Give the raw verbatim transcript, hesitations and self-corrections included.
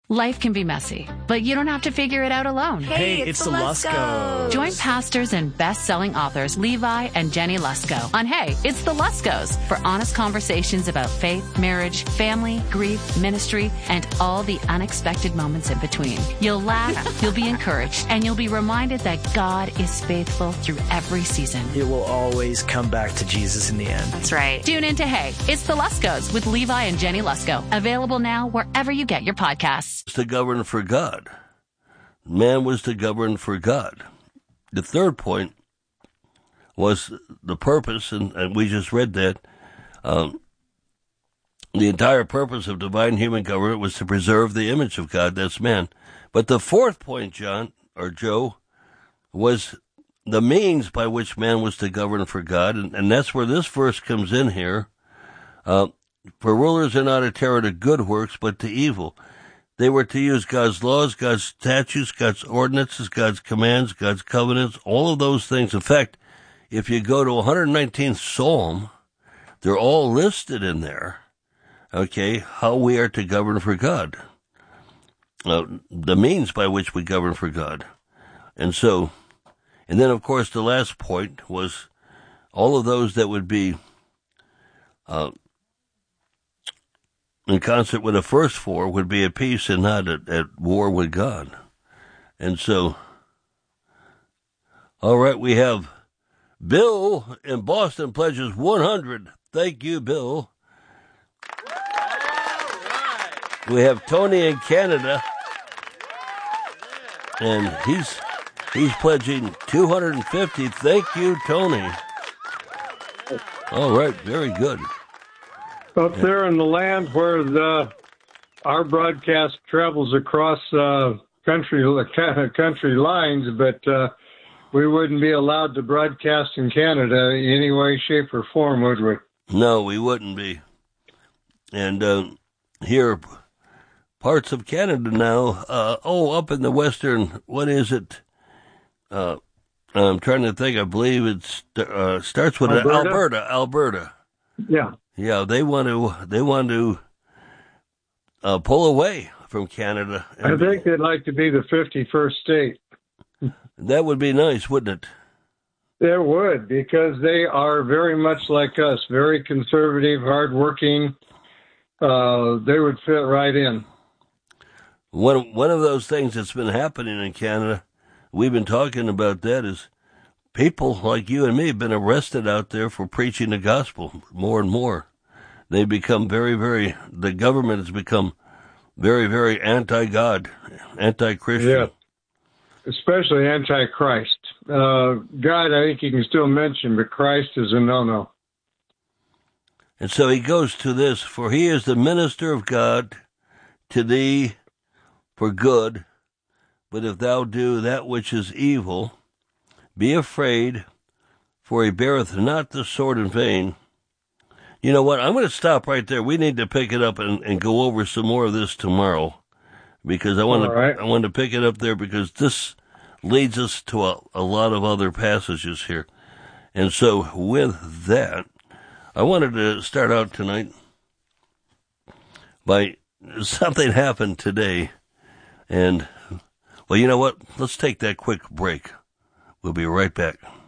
Life can be messy, but you don't have to figure it out alone. Hey, Hey, it's, it's the the Luskos. Join pastors and best-selling authors Levi and Jenny Lusko on Hey, It's the Luskos for honest conversations about faith, marriage, family, grief, ministry, and all the unexpected moments in between. You'll laugh, you'll be encouraged, and you'll be reminded that God is faithful through every season. It will always come back to Jesus in the end. That's right. Tune in to Hey, It's the Luskos with Levi and Jenny Lusko. Available now wherever you get your podcasts. To govern for God. Man was to govern for God. The third point was the purpose, and, and we just read that. Um, the entire purpose of divine human government was to preserve the image of God, that's man. But the fourth point, John, or Joe, was the means by which man was to govern for God, and, and that's where this verse comes in here. Uh, for rulers are not a terror to good works, but to evil. They were to use God's laws, God's statutes, God's ordinances, God's commands, God's covenants, all of those things. In fact, if you go to one hundred nineteenth Psalm, they're all listed in there, okay, how we are to govern for God, uh, the means by which we govern for God. And so, and then, of course, the last point was all of those that would be uh, in concert with the first four would be at peace and not at, at war with God. And so, all right, we have Bill in Boston pledges one hundred. Thank you, Bill. We have Tony in Canada, and he's he's pledging two hundred fifty. Thank you, Tony. All right, very good. Up there in the land where the, our broadcast travels across uh, country country lines, but uh, we wouldn't be allowed to broadcast in Canada in any way, shape, or form, would we? No, we wouldn't be. And uh, here, parts of Canada now, uh, oh, up in the western, what is it? Uh, I'm trying to think. I believe it uh, starts with Alberta? Alberta. Alberta. Yeah. Yeah, they want to. They want to uh, pull away from Canada. I think they'd like to be the fifty-first state. That would be nice, wouldn't it? It would, because they are very much like us, very conservative, hardworking. Uh, they would fit right in. One one of those things that's been happening in Canada, we've been talking about that, is people like you and me have been arrested out there for preaching the gospel more and more. They become very, very, the government has become very, very anti-God, anti-Christian. Yeah, especially anti-Christ. Uh, God, I think you can still mention, but Christ is a no-no. And so he goes to this, for he is the minister of God to thee for good, but if thou do that which is evil, be afraid, for he beareth not the sword in vain. You know what? I'm going to stop right there. We need to pick it up and, and go over some more of this tomorrow, because I want All to right. I want to pick it up there, because this leads us to a, a lot of other passages here. And so with that, I wanted to start out tonight by something happened today. And, well, you know what? Let's take that quick break. We'll be right back.